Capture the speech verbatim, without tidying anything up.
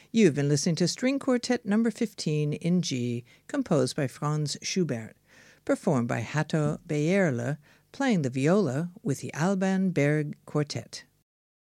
You've been listening to String Quartet number fifteen in G, composed by Franz Schubert, performed by Hatto Bejerle, playing the viola with the Alban Berg Quartet.